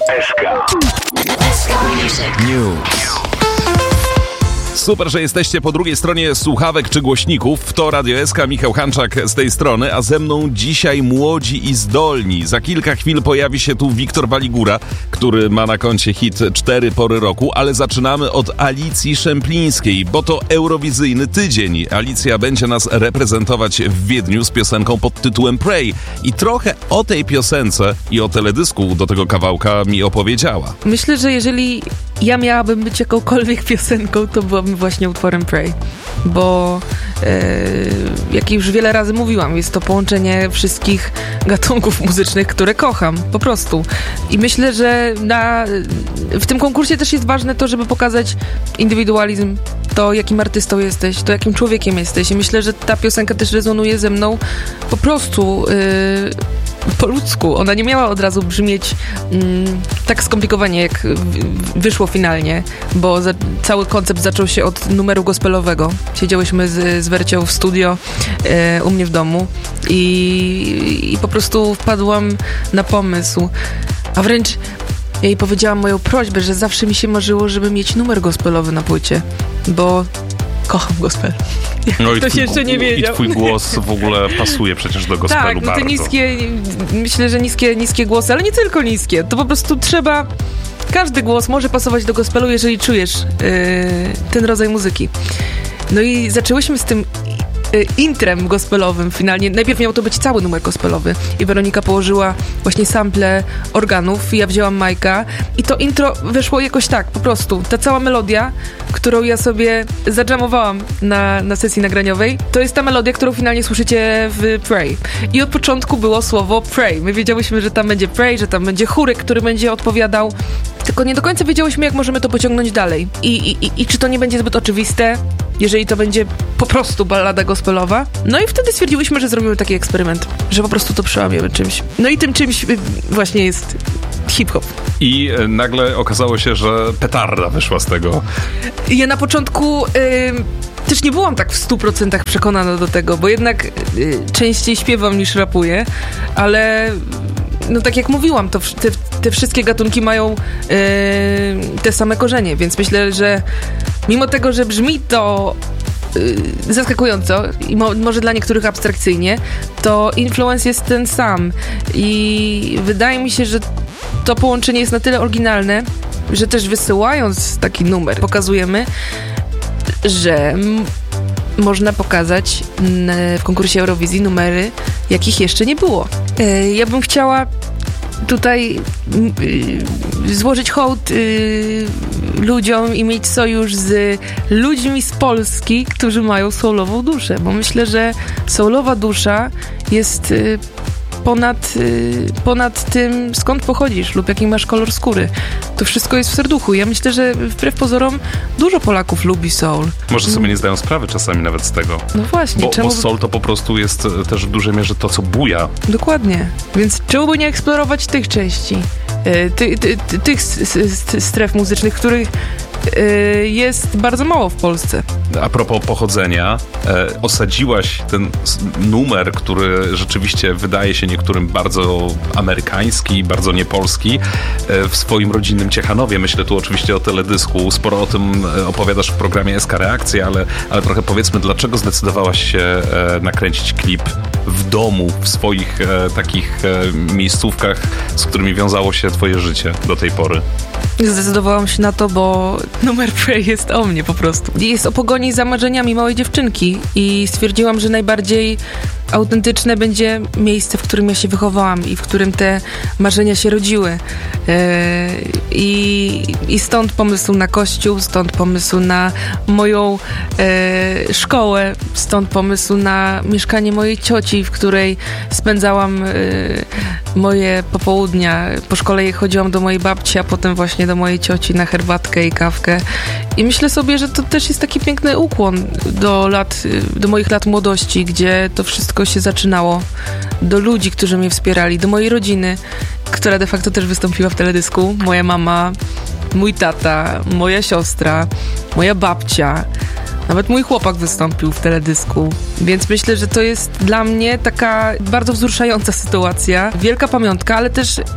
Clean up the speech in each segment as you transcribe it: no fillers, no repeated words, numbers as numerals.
News. Super, że jesteście po drugiej stronie słuchawek czy głośników. To Radio SK, Michał Hanczak z tej strony, a ze mną dzisiaj młodzi i zdolni. Za kilka chwil pojawi się tu Wiktor Waligura, który ma na koncie hit 4 pory roku, ale zaczynamy od Alicji Szemplińskiej, bo to eurowizyjny tydzień. Alicja będzie nas reprezentować w Wiedniu z piosenką pod tytułem Pray i trochę o tej piosence i o teledysku do tego kawałka mi opowiedziała. Myślę, że jeżeli ja miałabym być jakąkolwiek piosenką, to byłabym właśnie utworem Pray, bo jak już wiele razy mówiłam, jest to połączenie wszystkich gatunków muzycznych, które kocham, po prostu. I myślę, że w tym konkursie też jest ważne to, żeby pokazać indywidualizm, to jakim artystą jesteś, to jakim człowiekiem jesteś. I myślę, że ta piosenka też rezonuje ze mną po prostu po ludzku. Ona nie miała od razu brzmieć tak skomplikowanie, jak wyszło finalnie, bo cały koncept zaczął się od numeru gospelowego. Siedziałyśmy z Wercią w studio u mnie w domu i po prostu wpadłam na pomysł, a wręcz ja jej powiedziałam moją prośbę, że zawsze mi się marzyło, żeby mieć numer gospelowy na płycie, bo kocham gospel. No ktoś jeszcze nie wiedział. I twój głos w ogóle pasuje przecież do gospelu bardzo. Tak, te niskie, myślę, że niskie głosy, ale nie tylko niskie. To po prostu trzeba, każdy głos może pasować do gospelu, jeżeli czujesz ten rodzaj muzyki. No i zaczęłyśmy z tym intrem gospelowym finalnie. Najpierw miał to być cały numer gospelowy i Weronika położyła właśnie sample organów, ja wzięłam Majka i to intro wyszło jakoś tak, po prostu. Ta cała melodia, którą ja sobie zadżamowałam na sesji nagraniowej, to jest ta melodia, którą finalnie słyszycie w Pray. I od początku było słowo Pray. My wiedziałyśmy, że tam będzie Pray, że tam będzie chórek, który będzie odpowiadał, tylko nie do końca wiedziałyśmy, jak możemy to pociągnąć dalej. I czy to nie będzie zbyt oczywiste, jeżeli to będzie po prostu ballada gospelowa. No i wtedy stwierdziłyśmy, że zrobimy taki eksperyment, że po prostu to przełamiemy czymś. No i tym czymś właśnie jest hip-hop. I nagle okazało się, że petarda wyszła z tego. Ja na początku też nie byłam tak w 100% przekonana do tego, bo jednak częściej śpiewam niż rapuję, ale no tak jak mówiłam, to te wszystkie gatunki mają te same korzenie, więc myślę, że mimo tego, że brzmi to zaskakująco i może dla niektórych abstrakcyjnie, to influence jest ten sam i wydaje mi się, że to połączenie jest na tyle oryginalne, że też wysyłając taki numer pokazujemy, że można pokazać w konkursie Eurowizji numery, jakich jeszcze nie było. Ja bym chciała tutaj złożyć hołd ludziom i mieć sojusz z ludźmi z Polski, którzy mają soulową duszę, bo myślę, że soulowa dusza jest ponad tym, skąd pochodzisz lub jaki masz kolor skóry. To wszystko jest w serduchu. Ja myślę, że wbrew pozorom dużo Polaków lubi soul. Może sobie nie zdają sprawy czasami nawet z tego. No właśnie. Bo soul to po prostu jest też w dużej mierze to, co buja. Dokładnie. Więc czemu by nie eksplorować tych części? Tych stref muzycznych, których jest bardzo mało w Polsce. A propos pochodzenia, osadziłaś ten numer, który rzeczywiście wydaje się niektórym bardzo amerykański, bardzo niepolski, w swoim rodzinnym Ciechanowie. Myślę tu oczywiście o teledysku. Sporo o tym opowiadasz w programie SK Reakcje, ale trochę powiedzmy, dlaczego zdecydowałaś się nakręcić klip w domu, w swoich takich miejscówkach, z którymi wiązało się twoje życie do tej pory? Zdecydowałam się na to, bo numer Pray jest o mnie po prostu. Jest o pogoni za marzeniami małej dziewczynki i stwierdziłam, że najbardziej autentyczne będzie miejsce, w którym ja się wychowałam i w którym te marzenia się rodziły. I stąd pomysł na kościół, stąd pomysł na moją szkołę, stąd pomysł na mieszkanie mojej cioci, w której spędzałam moje popołudnia. Po szkole chodziłam do mojej babci, a potem właśnie do mojej cioci na herbatkę i kawkę. I myślę sobie, że to też jest taki piękny ukłon do moich lat młodości, gdzie to wszystko się zaczynało. Do ludzi, którzy mnie wspierali, do mojej rodziny, która de facto też wystąpiła w teledysku. Moja mama, mój tata, moja siostra, moja babcia. Nawet mój chłopak wystąpił w teledysku. Więc myślę, że to jest dla mnie taka bardzo wzruszająca sytuacja. Wielka pamiątka, ale też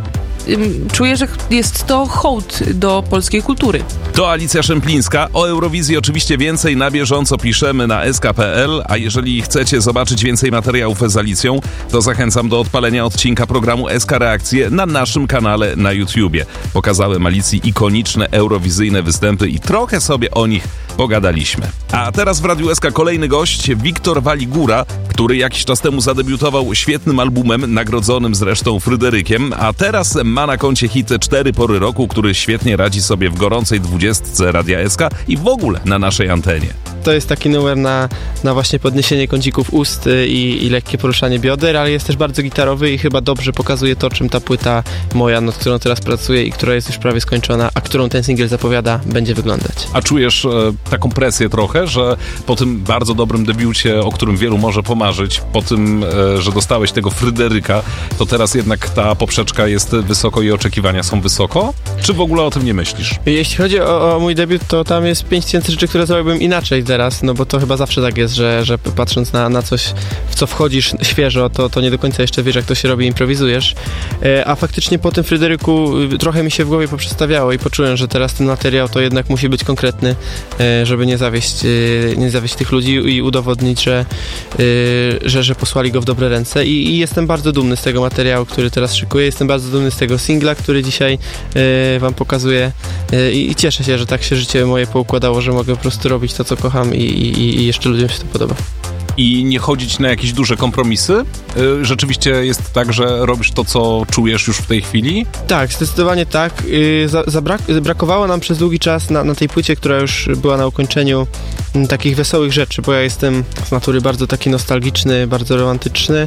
czuję, że jest to hołd do polskiej kultury. To Alicja Szemplińska. O Eurowizji oczywiście więcej na bieżąco piszemy na sk.pl, a jeżeli chcecie zobaczyć więcej materiałów z Alicją, to zachęcam do odpalenia odcinka programu SK Reakcje na naszym kanale na YouTubie. Pokazałem Alicji ikoniczne eurowizyjne występy i trochę sobie o nich pogadaliśmy. A teraz w Radiu SK kolejny gość, Wiktor Waligura, który jakiś czas temu zadebiutował świetnym albumem, nagrodzonym zresztą Fryderykiem, a teraz ma na koncie hit 4 pory roku, który świetnie radzi sobie w gorącej 20 Radia SK i w ogóle na naszej antenie. To jest taki numer na właśnie podniesienie kącików ust i lekkie poruszanie bioder, ale jest też bardzo gitarowy i chyba dobrze pokazuje to, czym ta płyta moja, nad którą teraz pracuję i która jest już prawie skończona, a którą ten singiel zapowiada, będzie wyglądać. A czujesz taką presję trochę, że po tym bardzo dobrym debiucie, o którym wielu może pomarzyć, po tym, że dostałeś tego Fryderyka, to teraz jednak ta poprzeczka jest wysoko i oczekiwania są wysoko? Czy w ogóle o tym nie myślisz? Jeśli chodzi o mój debiut, to tam jest 5000 rzeczy, które zrobiłbym inaczej teraz, no bo to chyba zawsze tak jest, że patrząc na coś, w co wchodzisz świeżo, to nie do końca jeszcze wiesz, jak to się robi, improwizujesz. A faktycznie po tym Fryderyku trochę mi się w głowie poprzestawiało i poczułem, że teraz ten materiał to jednak musi być konkretny, żeby nie zawieść tych ludzi i udowodnić, że posłali go w dobre ręce. I jestem bardzo dumny z tego materiału, który teraz szykuję. Jestem bardzo dumny z tego singla, który dzisiaj wam pokazuję i cieszę się, że tak się życie moje poukładało, że mogę po prostu robić to, co kocham i jeszcze ludziom się to podoba. I nie chodzić na jakieś duże kompromisy? Rzeczywiście jest tak, że robisz to, co czujesz już w tej chwili? Tak, zdecydowanie tak. Brakowało nam przez długi czas na tej płycie, która już była na ukończeniu, takich wesołych rzeczy, bo ja jestem z natury bardzo taki nostalgiczny, bardzo romantyczny,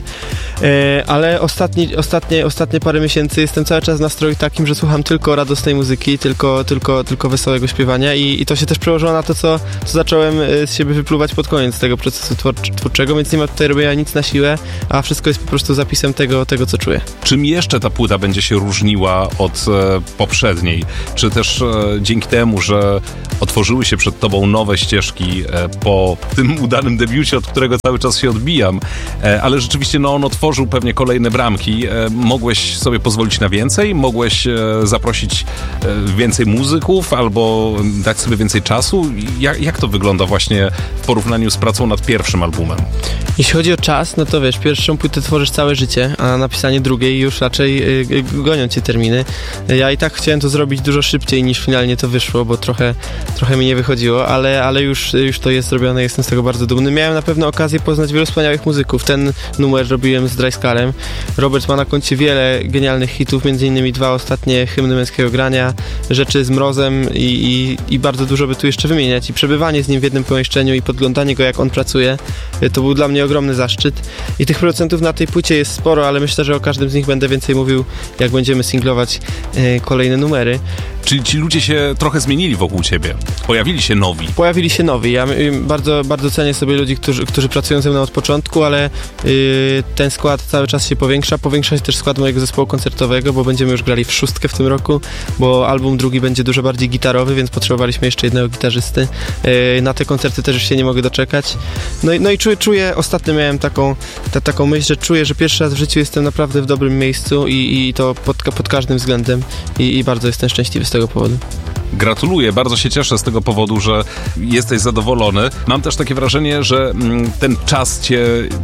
ale ostatnie parę miesięcy jestem cały czas w nastroju takim, że słucham tylko radosnej muzyki, tylko wesołego śpiewania i to się też przełożyło na to, co zacząłem z siebie wypluwać pod koniec tego procesu twórczego, więc nie ma tutaj robienia nic na siłę, a wszystko jest po prostu zapisem tego co czuję. Czym jeszcze ta płyta będzie się różniła od poprzedniej? Czy też dzięki temu, że otworzyły się przed tobą nowe ścieżki po tym udanym debiucie, od którego cały czas się odbijam, ale rzeczywiście on otworzył pewnie kolejne bramki. Mogłeś sobie pozwolić na więcej? Mogłeś zaprosić więcej muzyków albo dać sobie więcej czasu? Jak to wygląda właśnie w porównaniu z pracą nad pierwszym albumem? Jeśli chodzi o czas, no to wiesz, pierwszą płytę tworzysz całe życie, a napisanie drugiej już raczej gonią cię terminy. Ja i tak chciałem to zrobić dużo szybciej niż finalnie to wyszło, bo trochę mi nie wychodziło, ale już to jest zrobione, jestem z tego bardzo dumny. Miałem na pewno okazję poznać wielu wspaniałych muzyków. Ten numer robiłem z Dryskalem. Robert ma na koncie wiele genialnych hitów, między innymi 2 ostatnie hymny męskiego grania, rzeczy z Mrozem i bardzo dużo by tu jeszcze wymieniać. I przebywanie z nim w jednym pomieszczeniu i podglądanie go, jak on pracuje, to był dla mnie ogromny zaszczyt. I tych producentów na tej płycie jest sporo, ale myślę, że o każdym z nich będę więcej mówił, jak będziemy singlować kolejne numery. Czyli ci ludzie się trochę zmienili wokół ciebie? Pojawili się nowi? Ja bardzo, bardzo cenię sobie ludzi, którzy pracują ze mną od początku, ale ten skład cały czas się powiększa. Powiększa się też skład mojego zespołu koncertowego, bo będziemy już grali w 6 w tym roku, bo album drugi będzie dużo bardziej gitarowy, więc potrzebowaliśmy jeszcze jednego gitarzysty. Na te koncerty też już się nie mogę doczekać. No i czuję, ostatnio miałem taką myśl, że czuję, że pierwszy raz w życiu jestem naprawdę w dobrym miejscu i to pod każdym względem i bardzo jestem szczęśliwy z tego powodu. Gratuluję, bardzo się cieszę z tego powodu, że jesteś zadowolony. Mam też takie wrażenie, że ten czas cię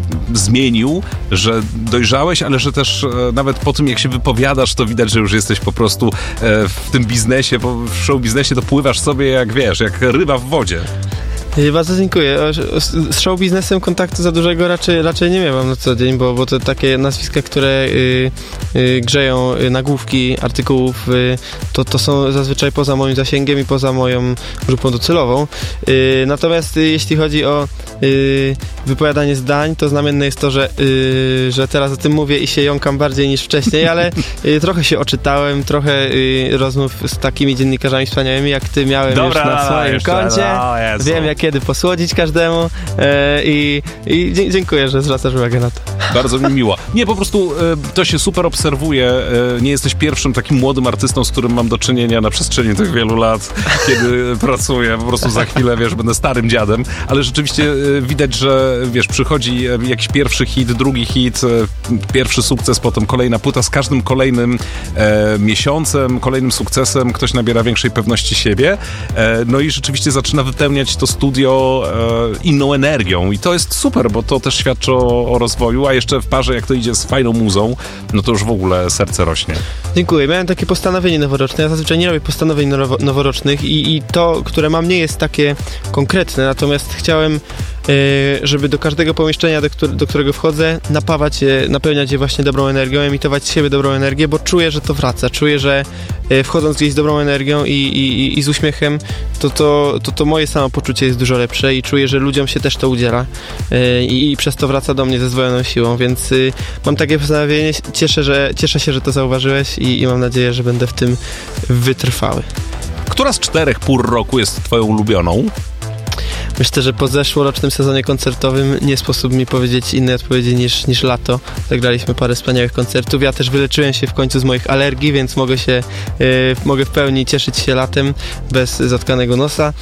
zmienił, że dojrzałeś, ale że też nawet po tym, jak się wypowiadasz, to widać, że już jesteś po prostu w tym biznesie, w show biznesie to pływasz sobie jak ryba w wodzie. Bardzo dziękuję. Z show biznesem kontaktu za dużego raczej nie miałam na co dzień, bo to takie nazwiska, które grzeją nagłówki artykułów, to są zazwyczaj poza moim zasięgiem i poza moją grupą docelową. Natomiast jeśli chodzi o wypowiadanie zdań, to znamienne jest to, że teraz o tym mówię i się jąkam bardziej niż wcześniej, ale trochę się oczytałem, trochę rozmów z takimi dziennikarzami wspaniałymi jak ty miałem już na swoim koncie. Wiem, jakie kiedy posłodzić każdemu i dziękuję, że zwracasz uwagę na to. Bardzo mi miło. Nie, po prostu to się super obserwuje. Nie jesteś pierwszym takim młodym artystą, z którym mam do czynienia na przestrzeni tych wielu lat, kiedy pracuję. Po prostu za chwilę, będę starym dziadem, ale rzeczywiście widać, że przychodzi jakiś pierwszy hit, drugi hit, pierwszy sukces, potem kolejna płyta. Z każdym kolejnym miesiącem, kolejnym sukcesem ktoś nabiera większej pewności siebie. No i rzeczywiście zaczyna wypełniać to studio inną energią i to jest super, bo to też świadczy o rozwoju, a jeszcze w parze, jak to idzie z fajną muzą, no to już w ogóle serce rośnie. Dziękuję. Miałem takie postanowienie noworoczne. Ja zazwyczaj nie robię postanowień noworocznych i to, które mam, nie jest takie konkretne, natomiast chciałem, żeby do każdego pomieszczenia, do którego wchodzę, napełniać je właśnie dobrą energią, emitować z siebie dobrą energię, bo czuję, że to wraca. Czuję, że wchodząc gdzieś z dobrą energią i z uśmiechem, to moje samopoczucie jest dużo lepsze i czuję, że ludziom się też to udziela i przez to wraca do mnie ze zdwojoną siłą, więc mam takie postanowienie, cieszę się, że to zauważyłeś i mam nadzieję, że będę w tym wytrwały. Która z 4 pór roku jest twoją ulubioną? Myślę, że po zeszłorocznym sezonie koncertowym nie sposób mi powiedzieć innej odpowiedzi niż lato. Zagraliśmy parę wspaniałych koncertów. Ja też wyleczyłem się w końcu z moich alergii, więc mogę w pełni cieszyć się latem bez zatkanego nosa,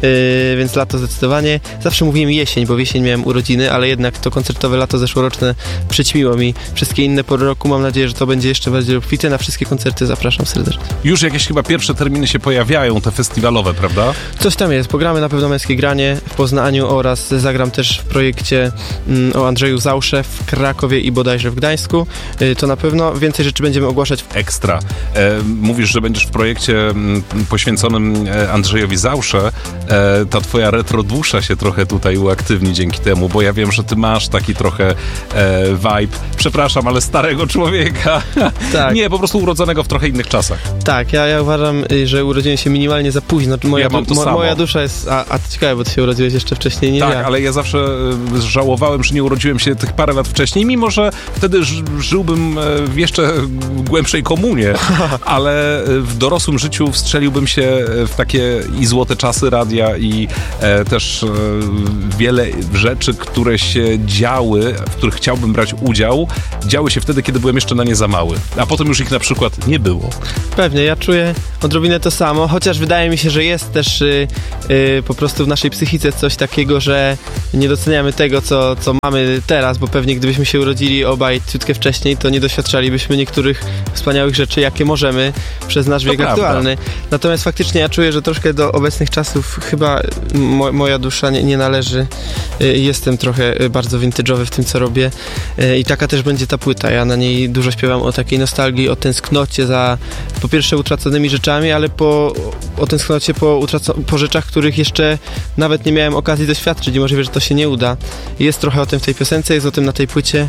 więc lato zdecydowanie. Zawsze mówiłem jesień, bo w jesień miałem urodziny, ale jednak to koncertowe lato zeszłoroczne przyćmiło mi wszystkie inne pory roku. Mam nadzieję, że to będzie jeszcze bardziej obfite. Na wszystkie koncerty zapraszam serdecznie. Już jakieś chyba pierwsze terminy się pojawiają, te festiwalowe, prawda? Coś tam jest. Pogramy na pewno Męskie Granie w Poznaniu oraz zagram też w projekcie o Andrzeju Zausze w Krakowie i bodajże w Gdańsku. To na pewno więcej rzeczy będziemy ogłaszać. Ekstra. Mówisz, że będziesz w projekcie poświęconym Andrzejowi Zausze. Ta twoja retrodusza się trochę tutaj uaktywni dzięki temu, bo ja wiem, że ty masz taki trochę vibe, przepraszam, ale starego człowieka. Tak. Nie, po prostu urodzonego w trochę innych czasach. Tak, ja uważam, że urodziłem się minimalnie za późno. Moja dusza jest... A to ciekawe, bo ty się urodziłeś jeszcze wcześniej, nie? Tak, ale ja zawsze żałowałem, że nie urodziłem się tych parę lat wcześniej, mimo że wtedy żyłbym w jeszcze głębszej komunie, ale w dorosłym życiu wstrzeliłbym się w takie i złote czasy radia i też wiele rzeczy, które się działy, w których chciałbym brać udział, działy się wtedy, kiedy byłem jeszcze na nie za mały, a potem już ich na przykład nie było. Pewnie, ja czuję odrobinę to samo, chociaż wydaje mi się, że jest też po prostu w naszej psychice coś takiego, że nie doceniamy tego, co mamy teraz, bo pewnie gdybyśmy się urodzili obaj ciutkę wcześniej, to nie doświadczalibyśmy niektórych wspaniałych rzeczy, jakie możemy przez nasz wiek aktualny. Natomiast faktycznie ja czuję, że troszkę do obecnych czasów chyba moja dusza nie należy. Jestem trochę bardzo vintage'owy w tym, co robię i taka też będzie ta płyta. Ja na niej dużo śpiewam o takiej nostalgii, o tęsknocie za po pierwsze utraconymi rzeczami, ale o tęsknocie po rzeczach, których jeszcze nawet nie miałem okazji doświadczyć i możliwe, że to się nie uda. Jest trochę o tym w tej piosence, jest o tym na tej płycie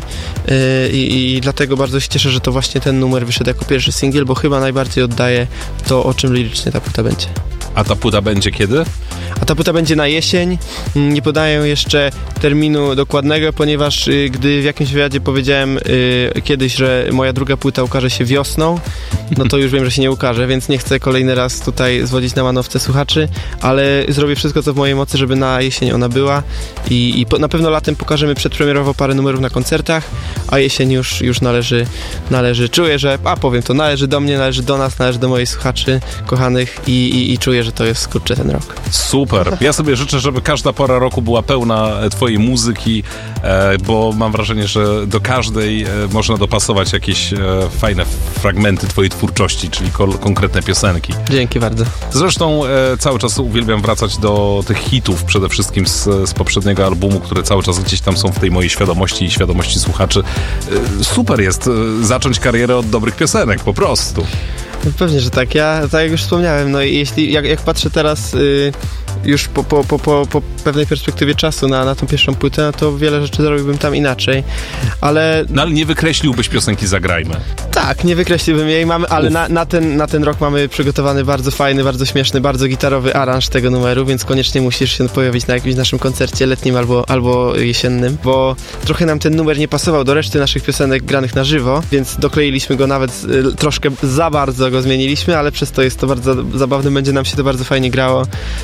i dlatego bardzo się cieszę, że to właśnie ten numer wyszedł jako pierwszy singiel, bo chyba najbardziej oddaje to, o czym lirycznie ta płyta będzie. A ta płyta będzie kiedy? A ta płyta będzie na jesień. Nie podaję jeszcze terminu dokładnego, ponieważ gdy w jakimś wywiadzie powiedziałem kiedyś, że moja druga płyta ukaże się wiosną, no to już wiem, że się nie ukaże, więc nie chcę kolejny raz tutaj zwodzić na manowce słuchaczy, ale zrobię wszystko, co w mojej mocy, żeby na jesień ona była i na pewno latem pokażemy przedpremierowo parę numerów na koncertach, a jesień już należy. Czuję, że, powiem to, należy do mnie, należy do nas, należy do moich słuchaczy kochanych i czuję, że to jest, kurczę, ten rok. Super. Ja sobie życzę, żeby każda pora roku była pełna twojej muzyki, bo mam wrażenie, że do każdej można dopasować jakieś fajne fragmenty twojej twórczości, czyli konkretne piosenki. Dzięki bardzo. Zresztą cały czas uwielbiam wracać do tych hitów, przede wszystkim z poprzedniego albumu, które cały czas gdzieś tam są w tej mojej świadomości i świadomości słuchaczy. Super jest zacząć karierę od dobrych piosenek, po prostu. No pewnie, że tak. Ja, tak jak już wspomniałem, no i jeśli, jak patrzę teraz już po pewnej perspektywie czasu na tą pierwszą płytę, no to wiele rzeczy zrobiłbym tam inaczej, ale... No ale nie wykreśliłbyś piosenki Zagrajmy. Tak, nie wykreśliłbym jej, ale na ten rok mamy przygotowany bardzo fajny, bardzo śmieszny, bardzo gitarowy aranż tego numeru, więc koniecznie musisz się pojawić na jakimś naszym koncercie letnim albo jesiennym, bo trochę nam ten numer nie pasował do reszty naszych piosenek granych na żywo, więc dokleiliśmy go nawet troszkę za bardzo go zmieniliśmy, ale przez to jest to bardzo zabawne, będzie nam się to bardzo fajnie grało. No i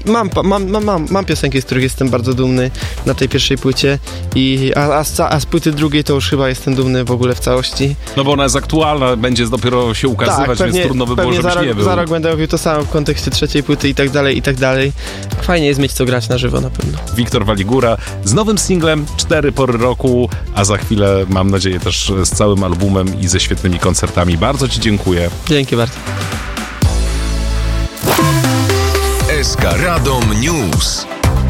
mam piosenki, z których jestem bardzo dumny na tej pierwszej płycie, a z płyty drugiej to już chyba jestem dumny w ogóle w całości. No bo ona jest aktualna, będzie dopiero się ukazywać, więc trudno by było, żebyś nie był. Za rok będę robił to samo w kontekście trzeciej płyty i tak dalej. Fajnie jest mieć co grać na żywo na pewno. Wiktor Waligura z nowym singlem 4 pory roku, a za chwilę mam nadzieję też z całym albumem i ze świetnymi koncertami. Bardzo Ci dziękuję. Dzięki bardzo. SK Radom News.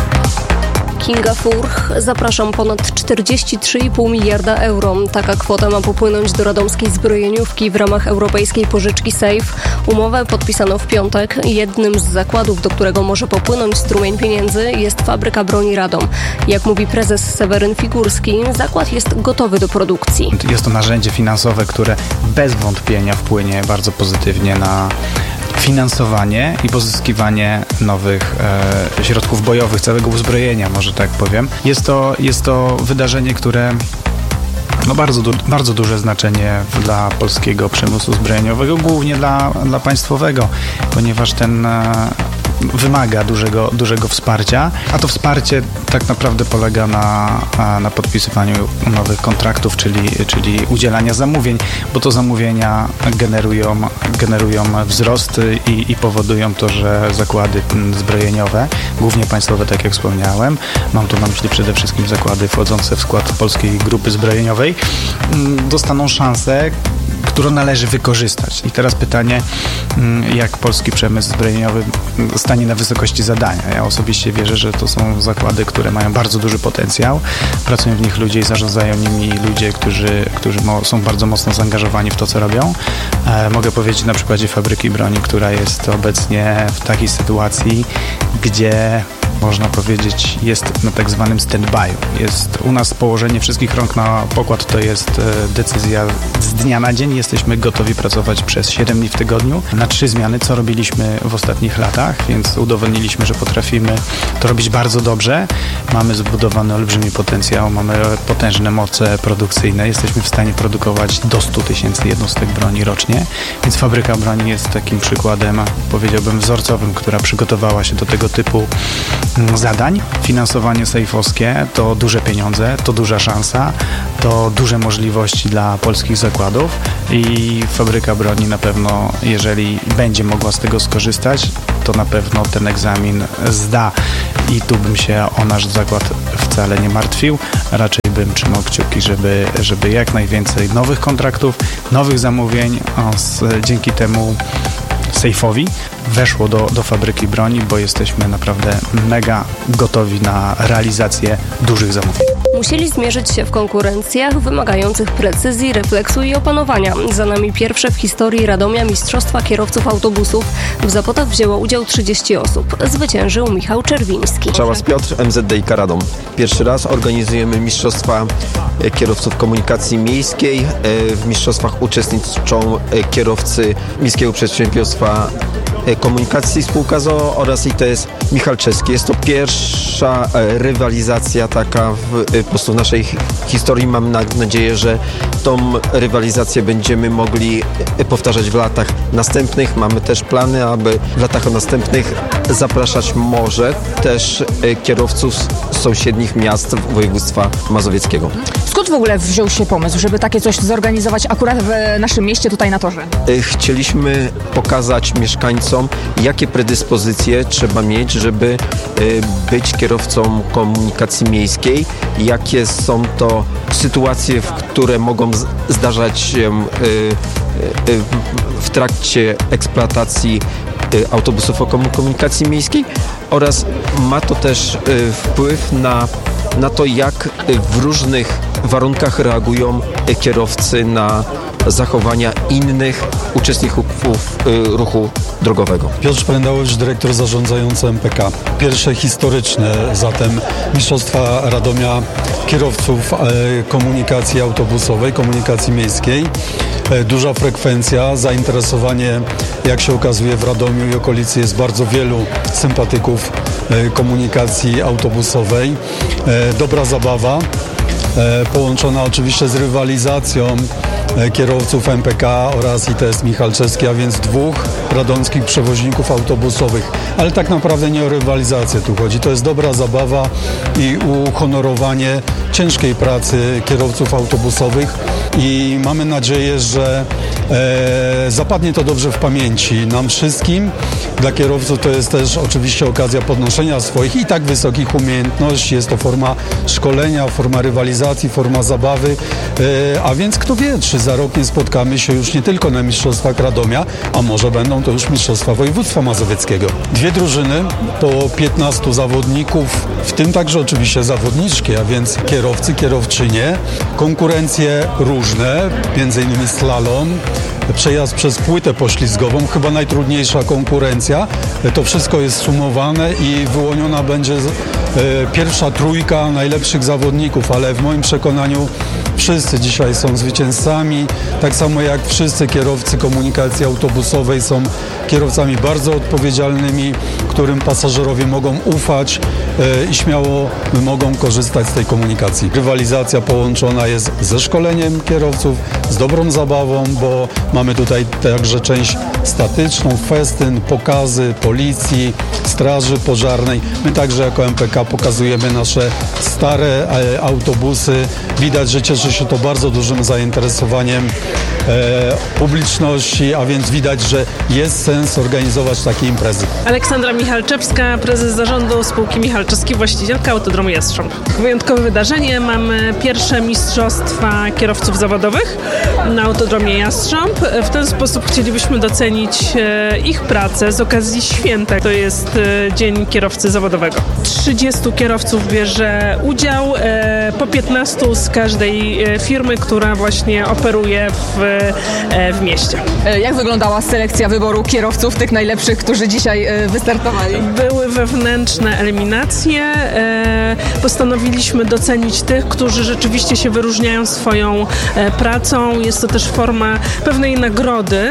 Kinga Furch. Zapraszam, ponad 43,5 miliarda euro. Taka kwota ma popłynąć do radomskiej zbrojeniówki w ramach europejskiej pożyczki SAFE. Umowę podpisano w piątek. Jednym z zakładów, do którego może popłynąć strumień pieniędzy, jest fabryka broni Radom. Jak mówi prezes Seweryn Figurski, zakład jest gotowy do produkcji. Jest to narzędzie finansowe, które bez wątpienia wpłynie bardzo pozytywnie na finansowanie i pozyskiwanie nowych środków bojowych, całego uzbrojenia, może tak powiem. Jest to wydarzenie, które ma bardzo duże znaczenie dla polskiego przemysłu zbrojeniowego, głównie dla państwowego, ponieważ ten wymaga dużego wsparcia, a to wsparcie tak naprawdę polega na podpisywaniu nowych kontraktów, czyli udzielania zamówień, bo to zamówienia generują wzrost i powodują to, że zakłady zbrojeniowe, głównie państwowe, tak jak wspomniałem, mam tu na myśli przede wszystkim zakłady wchodzące w skład Polskiej Grupy Zbrojeniowej, dostaną szansę, którą należy wykorzystać. I teraz pytanie, jak polski przemysł zbrojeniowy stanie na wysokości zadania. Ja osobiście wierzę, że to są zakłady, które mają bardzo duży potencjał. Pracują w nich ludzie i zarządzają nimi ludzie, którzy są bardzo mocno zaangażowani w to, co robią. Mogę powiedzieć na przykładzie fabryki broni, która jest obecnie w takiej sytuacji, gdzie można powiedzieć, jest na tak zwanym stand-by. Jest u nas położenie wszystkich rąk na pokład, to jest decyzja z dnia na dzień. Jesteśmy gotowi pracować przez 7 dni w tygodniu na 3 zmiany, co robiliśmy w ostatnich latach, więc udowodniliśmy, że potrafimy to robić bardzo dobrze. Mamy zbudowany olbrzymi potencjał, mamy potężne moce produkcyjne, jesteśmy w stanie produkować do 100 000 jednostek broni rocznie, więc fabryka broni jest takim przykładem, powiedziałbym, wzorcowym, która przygotowała się do tego typu zadań. Finansowanie sejfowskie to duże pieniądze, to duża szansa, to duże możliwości dla polskich zakładów i fabryka broni na pewno, jeżeli będzie mogła z tego skorzystać, to na pewno ten egzamin zda i tu bym się o nasz zakład wcale nie martwił. Raczej bym trzymał kciuki, żeby jak najwięcej nowych kontraktów, nowych zamówień dzięki temu sejfowi weszło do fabryki broni, bo jesteśmy naprawdę mega gotowi na realizację dużych zamówień. Musieli zmierzyć się w konkurencjach wymagających precyzji, refleksu i opanowania. Za nami pierwsze w historii Radomia Mistrzostwa Kierowców Autobusów. W zawodach wzięło udział 30 osób. Zwyciężył Michał Czerwiński. Czałas Piotr, MZDiK Radom. Pierwszy raz organizujemy Mistrzostwa Kierowców Komunikacji Miejskiej. W mistrzostwach uczestniczą kierowcy Miejskiego Przedsiębiorstwa Komunikacji Spółka z.o.o. oraz ITS Michalczewski. Jest to pierwsza rywalizacja taka po prostu w naszej historii. Mam nadzieję, że tą rywalizację będziemy mogli powtarzać w latach następnych. Mamy też plany, aby w latach następnych zapraszać może też kierowców z sąsiednich miast województwa mazowieckiego. Skąd w ogóle wziął się pomysł, żeby takie coś zorganizować akurat w naszym mieście, tutaj na torze? Chcieliśmy pokazać mieszkańcom, jakie predyspozycje trzeba mieć, żeby być kierowcą komunikacji miejskiej, jakie są to sytuacje, które mogą zdarzać się w trakcie eksploatacji autobusów komunikacji miejskiej oraz ma to też wpływ na to, jak w różnych warunkach reagują kierowcy na zachowania innych uczestników ruchu drogowego. Piotr Prędałowicz, dyrektor zarządzający MPK. Pierwsze historyczne zatem Mistrzostwa Radomia Kierowców Komunikacji Autobusowej, Komunikacji Miejskiej. Duża frekwencja, zainteresowanie, jak się okazuje, w Radomiu i okolicy jest bardzo wielu sympatyków komunikacji autobusowej. Dobra zabawa, połączona oczywiście z rywalizacją kierowców MPK oraz ITS Michalczewski, a więc 2 radomskich przewoźników autobusowych. Ale tak naprawdę nie o rywalizację tu chodzi. To jest dobra zabawa i uhonorowanie ciężkiej pracy kierowców autobusowych i mamy nadzieję, że zapadnie to dobrze w pamięci nam wszystkim. Dla kierowców to jest też oczywiście okazja podnoszenia swoich i tak wysokich umiejętności. Jest to forma szkolenia, forma rywalizacji, forma zabawy, a więc kto wie, czy za rok nie spotkamy się już nie tylko na Mistrzostwach Radomia, a może będą to już Mistrzostwa Województwa Mazowieckiego. 2 drużyny, po 15 zawodników, w tym także oczywiście zawodniczki, a więc kierowcy, kierowczynie, konkurencje różne, m.in. slalom, przejazd przez płytę poślizgową, chyba najtrudniejsza konkurencja. To wszystko jest sumowane i wyłoniona będzie pierwsza trójka najlepszych zawodników, ale w moim przekonaniu wszyscy dzisiaj są zwycięzcami, tak samo jak wszyscy kierowcy komunikacji autobusowej są kierowcami bardzo odpowiedzialnymi, którym pasażerowie mogą ufać i śmiało mogą korzystać z tej komunikacji. Rywalizacja połączona jest ze szkoleniem kierowców, z dobrą zabawą, bo mamy tutaj także część statyczną, festyn, pokazy policji, straży pożarnej. My także jako MPK pokazujemy nasze stare autobusy. Widać, że cieszy się to bardzo dużym zainteresowaniem publiczności, a więc widać, że jest sens organizować takie imprezy. Aleksandra Michalczewska, prezes zarządu spółki Michalczewski, właścicielka Autodromu Jastrząb. Wyjątkowe wydarzenie. Mamy pierwsze mistrzostwa kierowców zawodowych na Autodromie Jastrząb. W ten sposób chcielibyśmy docenić ich pracę z okazji święta. To jest Dzień Kierowcy Zawodowego. 30 kierowców bierze udział, po 15 z każdej firmy, która właśnie operuje w mieście. Jak wyglądała selekcja wyboru kierowców, tych najlepszych, którzy dzisiaj wystartowali? Były wewnętrzne eliminacje. Postanowiliśmy docenić tych, którzy rzeczywiście się wyróżniają swoją pracą. Jest to też forma pewnej nagrody,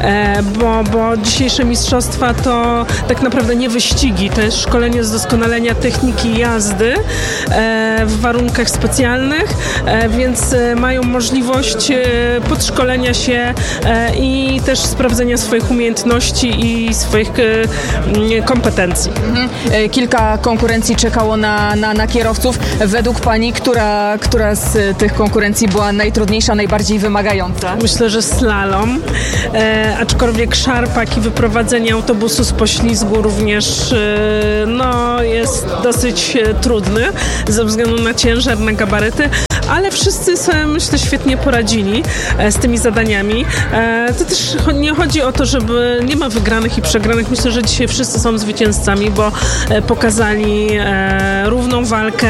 bo dzisiejsze mistrzostwa to tak naprawdę nie wyścigi. To jest szkolenie z doskonalenia techniki jazdy w warunkach specjalnych, więc mają możliwość podszkolenia się i też sprawdzenia swoich umiejętności i swoich kompetencji. Kilka konkurencji czekało na kierowców. Według Pani, która z tych konkurencji była najtrudniejsza, najbardziej wymagająca? Myślę, że slalom, aczkolwiek szarpak i wyprowadzenie autobusu z poślizgu również jest dosyć trudny ze względu na ciężar, na gabaryty. Ale wszyscy sobie, myślę, świetnie poradzili z tymi zadaniami. To też nie chodzi o to, żeby nie ma wygranych i przegranych. Myślę, że dzisiaj wszyscy są zwycięzcami, bo pokazali równą walkę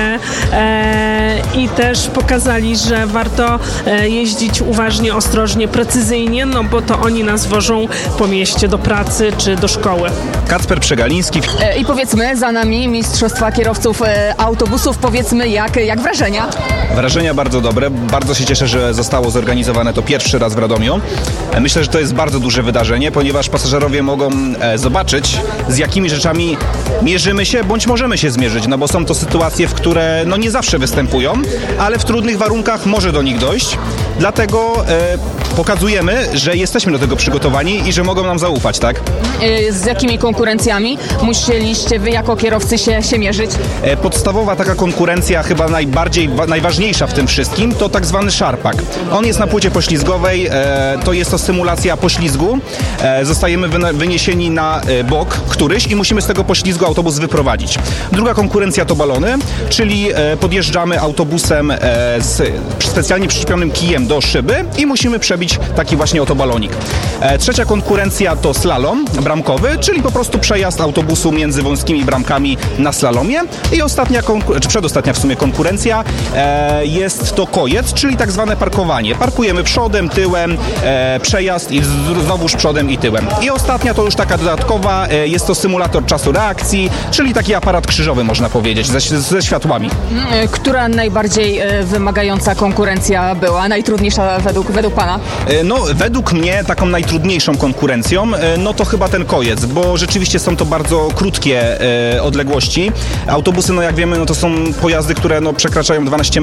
i też pokazali, że warto jeździć uważnie, ostrożnie, precyzyjnie, bo to oni nas wożą po mieście do pracy czy do szkoły. Kacper Przegaliński. I powiedzmy, za nami mistrzostwa kierowców autobusów. Powiedzmy, jak wrażenia? Wrażenia bardzo dobre. Bardzo się cieszę, że zostało zorganizowane to pierwszy raz w Radomiu. Myślę, że to jest bardzo duże wydarzenie, ponieważ pasażerowie mogą zobaczyć, z jakimi rzeczami mierzymy się, bądź możemy się zmierzyć, bo są to sytuacje, w które nie zawsze występują, ale w trudnych warunkach może do nich dojść. Dlatego pokazujemy, że jesteśmy do tego przygotowani i że mogą nam zaufać, tak? Z jakimi konkurencjami musieliście wy jako kierowcy się mierzyć? Podstawowa taka konkurencja, chyba najważniejsza w tym wszystkim, to tak zwany szarpak. On jest na płycie poślizgowej, to jest to symulacja poślizgu. Zostajemy wyniesieni na bok któryś i musimy z tego poślizgu autobus wyprowadzić. Druga konkurencja to balony, czyli podjeżdżamy autobusem z specjalnie przyczepionym kijem do szyby i musimy przebić taki właśnie oto balonik. Trzecia konkurencja to slalom bramkowy, czyli po prostu przejazd autobusu między wąskimi bramkami na slalomie. I przedostatnia w sumie konkurencja jest to kojec, czyli tak zwane parkowanie. Parkujemy przodem, tyłem, przejazd i znowuż przodem i tyłem. I ostatnia to już taka dodatkowa, jest to symulator czasu reakcji, czyli taki aparat krzyżowy, można powiedzieć, ze światłami. Która najbardziej wymagająca konkurencja była? Najtrudniejsza według Pana? Według mnie taką najtrudniejszą konkurencją, to chyba ten kojec, bo rzeczywiście są to bardzo krótkie odległości. Autobusy, jak wiemy, to są pojazdy, które przekraczają 12 metrów,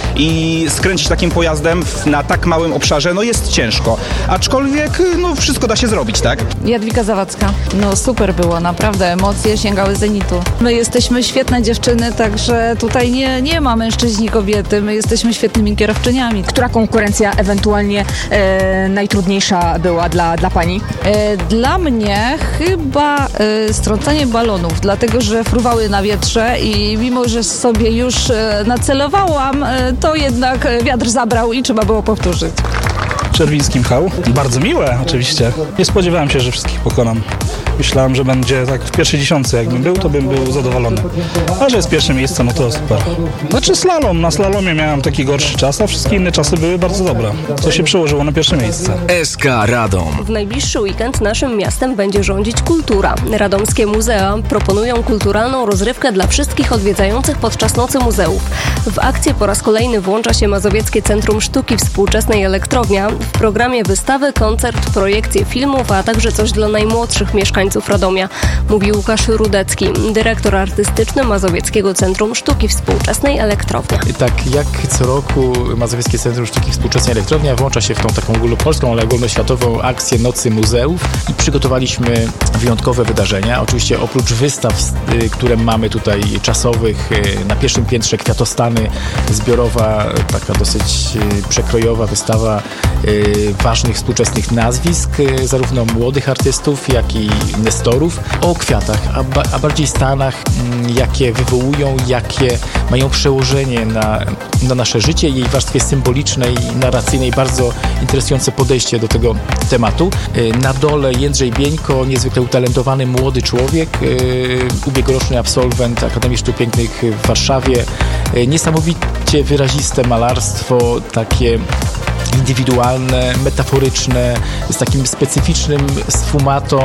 i skręcić takim pojazdem na tak małym obszarze, no jest ciężko. Aczkolwiek, no wszystko da się zrobić, tak? Jadwiga Zawadzka. No super było, naprawdę. Emocje sięgały zenitu. My jesteśmy świetne dziewczyny, także tutaj nie ma mężczyźni, kobiety. My jesteśmy świetnymi kierowczyniami. Która konkurencja ewentualnie najtrudniejsza była dla pani? Dla mnie chyba strącanie balonów, dlatego że fruwały na wietrze i mimo, że sobie już nacelowałam, to jednak wiatr zabrał i trzeba było powtórzyć. Czerwiński Michał. Bardzo miłe, oczywiście. Nie spodziewałem się, że wszystkich pokonam. Myślałem, że będzie tak w pierwszej dziesiątce. Jakbym był, to bym był zadowolony. A że jest pierwsze miejsce, no to super. Znaczy slalom. Na slalomie miałem taki gorszy czas, a wszystkie inne czasy były bardzo dobre. Co się przełożyło na pierwsze miejsce. SK Radom. W najbliższy weekend naszym miastem będzie rządzić kultura. Radomskie muzea proponują kulturalną rozrywkę dla wszystkich odwiedzających podczas Nocy Muzeów. W akcję po raz kolejny włącza się Mazowieckie Centrum Sztuki Współczesnej Elektrownia. W programie wystawy, koncert, projekcje filmów, a także coś dla najmłodszych mieszkańców Radomia, mówi Łukasz Rudecki, dyrektor artystyczny Mazowieckiego Centrum Sztuki Współczesnej Elektrownia. Tak jak co roku Mazowieckie Centrum Sztuki Współczesnej Elektrownia włącza się w tą taką ogólnopolską, ale ogólnoświatową akcję Nocy Muzeów i przygotowaliśmy wyjątkowe wydarzenia. Oczywiście oprócz wystaw, które mamy tutaj czasowych, na pierwszym piętrze kwiatostany, zbiorowa, taka dosyć przekrojowa wystawa ważnych współczesnych nazwisk, zarówno młodych artystów, jak i nestorów, o kwiatach, a bardziej stanach, jakie wywołują, jakie mają przełożenie na nasze życie, jej warstwie symbolicznej i narracyjnej, bardzo interesujące podejście do tego tematu. Na dole Jędrzej Bieńko, niezwykle utalentowany młody człowiek, ubiegłoroczny absolwent Akademii Sztuk Pięknych w Warszawie, niesamowicie wyraziste malarstwo, takie indywidualne, metaforyczne, z takim specyficznym sfumato.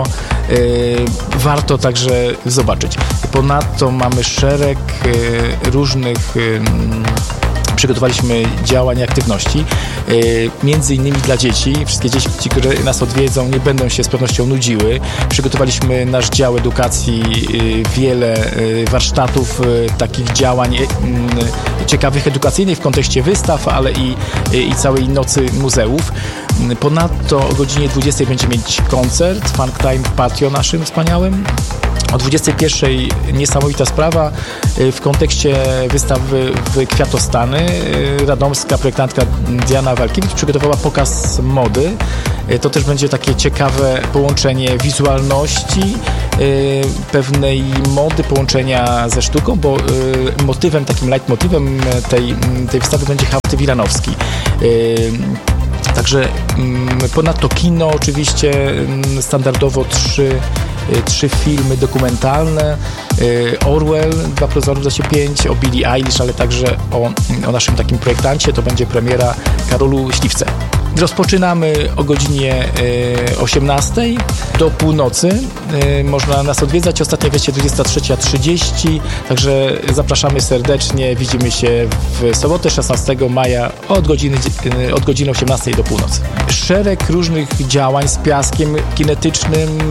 Warto także zobaczyć. Ponadto mamy szereg różnych przygotowaliśmy działań i aktywności, między innymi dla dzieci. Wszystkie dzieci, które nas odwiedzą, nie będą się z pewnością nudziły. Przygotowaliśmy nasz dział edukacji, wiele warsztatów, takich działań ciekawych, edukacyjnych w kontekście wystaw, ale i całej Nocy Muzeów. Ponadto o godzinie 20 będziemy mieć koncert, Funk Time w patio naszym wspaniałym. O 21 niesamowita sprawa w kontekście wystawy w Kwiatostany. Radomska projektantka Diana Walkiewicz przygotowała pokaz mody. To też będzie takie ciekawe połączenie wizualności, pewnej mody, połączenia ze sztuką, bo motywem, takim leitmotywem tej wystawy będzie Hafty Wilanowski. Także ponadto kino, oczywiście standardowo trzy filmy dokumentalne, Orwell 2+2=5, o Billie Eilish, ale także o naszym takim projektancie. To będzie premiera Karolu Śliwce. Rozpoczynamy o godzinie 18 do północy. Można nas odwiedzać. Ostatnia wejście 23:30. Także zapraszamy serdecznie. Widzimy się w sobotę 16 maja od godziny 18 do północy. Szereg różnych działań z piaskiem kinetycznym,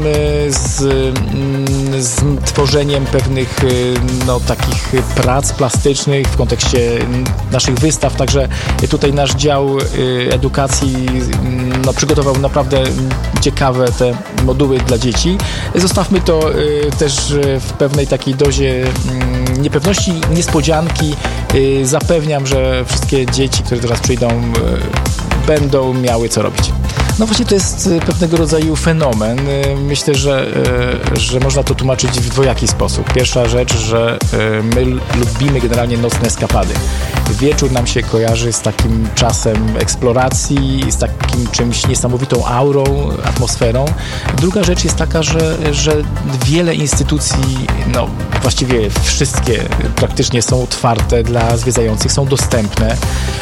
z tworzeniem pewnych takich prac plastycznych w kontekście naszych wystaw. Także tutaj nasz dział edukacji przygotował naprawdę ciekawe te moduły dla dzieci. Zostawmy to też w pewnej takiej dozie niepewności, niespodzianki. Zapewniam, że wszystkie dzieci, które teraz przyjdą, będą miały co robić. No właśnie to jest pewnego rodzaju fenomen. Myślę, że można to tłumaczyć w dwojaki sposób. Pierwsza rzecz, że my lubimy generalnie nocne eskapady. Wieczór nam się kojarzy z takim czasem eksploracji, z takim czymś niesamowitą aurą, atmosferą. Druga rzecz jest taka, że wiele instytucji, właściwie wszystkie praktycznie są otwarte dla zwiedzających, są dostępne.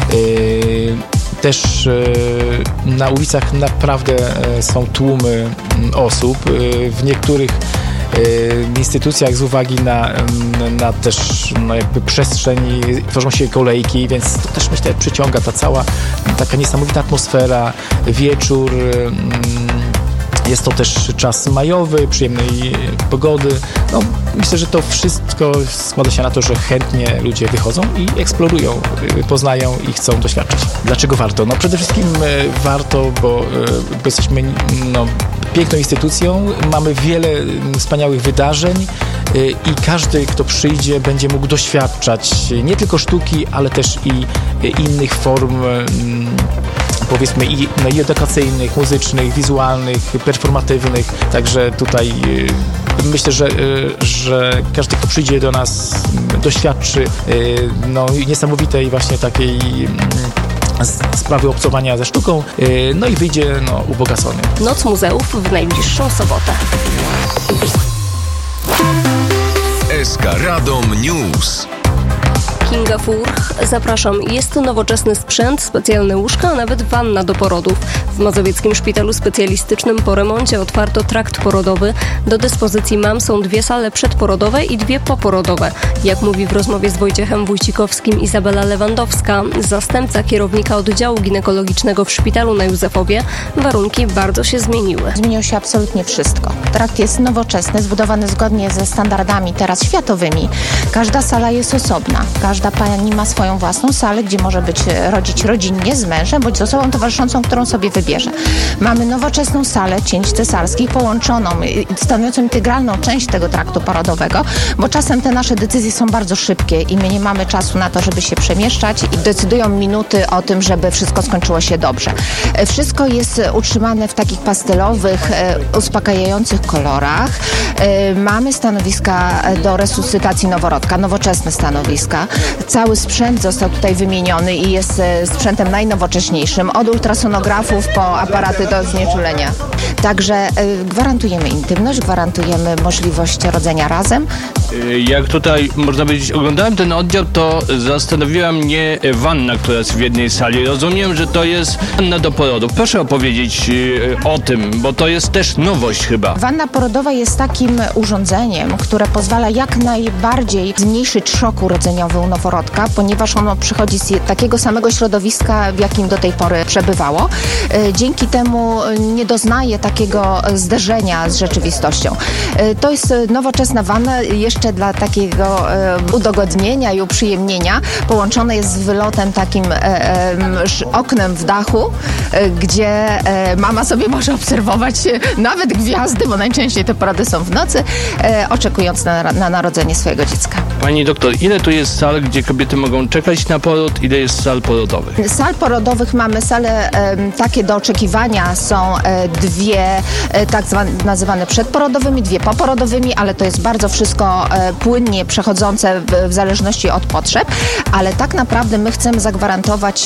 Też na ulicach naprawdę są tłumy osób. W niektórych instytucjach z uwagi na też jakby przestrzeń tworzą się kolejki, więc to też myślę przyciąga ta cała taka niesamowita atmosfera, wieczór Jest to też czas majowy, przyjemnej pogody. No, myślę, że to wszystko składa się na to, że chętnie ludzie wychodzą i eksplorują, poznają i chcą doświadczyć. Dlaczego warto? No przede wszystkim warto, bo jesteśmy piękną instytucją, mamy wiele wspaniałych wydarzeń i każdy, kto przyjdzie, będzie mógł doświadczać nie tylko sztuki, ale też i innych form, powiedzmy i edukacyjnych, muzycznych, wizualnych, performatywnych. Także tutaj myślę, że każdy, kto przyjdzie do nas, doświadczy niesamowitej właśnie takiej sprawy obcowania ze sztuką, no i wyjdzie ubogacony. Noc muzeów w najbliższą sobotę. SK Radom News. Kinga Furch. Zapraszam. Jest to nowoczesny sprzęt, specjalne łóżka, a nawet wanna do porodów. W Mazowieckim Szpitalu Specjalistycznym po remoncie otwarto trakt porodowy. Do dyspozycji mam są 2 sale przedporodowe i 2 poporodowe. Jak mówi w rozmowie z Wojciechem Wójcikowskim Izabela Lewandowska, zastępca kierownika oddziału ginekologicznego w szpitalu na Józefowie, warunki bardzo się zmieniły. Zmieniło się absolutnie wszystko. Trakt jest nowoczesny, zbudowany zgodnie ze standardami teraz światowymi. Każda sala jest osobna. Każda pani ma swoją własną salę, gdzie może rodzić rodzinnie z mężem, bądź z osobą towarzyszącą, którą sobie wybierze. Mamy nowoczesną salę cięć cesarskich połączoną, stanowiącą integralną część tego traktu porodowego, bo czasem te nasze decyzje są bardzo szybkie i my nie mamy czasu na to, żeby się przemieszczać i decydują minuty o tym, żeby wszystko skończyło się dobrze. Wszystko jest utrzymane w takich pastelowych, uspokajających kolorach. Mamy stanowiska do resuscytacji noworodka, nowoczesne stanowiska. Cały sprzęt został tutaj wymieniony i jest sprzętem najnowocześniejszym, od ultrasonografów po aparaty do znieczulenia. Także gwarantujemy intymność, gwarantujemy możliwość rodzenia razem. Jak tutaj, można powiedzieć, oglądałem ten oddział, to zastanowiła mnie wanna, która jest w jednej sali. Rozumiem, że to jest wanna do porodów. Proszę opowiedzieć o tym, bo to jest też nowość chyba. Wanna porodowa jest takim urządzeniem, które pozwala jak najbardziej zmniejszyć szok urodzeniowy u noworodka, ponieważ ono przychodzi z takiego samego środowiska, w jakim do tej pory przebywało. Dzięki temu nie doznaje takiego zderzenia z rzeczywistością. To jest nowoczesna wanna, jeszcze dla takiego udogodnienia i uprzyjemnienia. Połączone jest z wylotem takim oknem w dachu, gdzie mama sobie może obserwować nawet gwiazdy, bo najczęściej te porody są w nocy, oczekując na narodzenie swojego dziecka. Pani doktor, ile tu jest sal, gdzie kobiety mogą czekać na poród? Ile jest sal porodowych? Sal porodowych mamy sale takie do oczekiwania. Są 2 tak nazywane przedporodowymi, 2 poporodowymi, ale to jest bardzo wszystko płynnie przechodzące w zależności od potrzeb, ale tak naprawdę my chcemy zagwarantować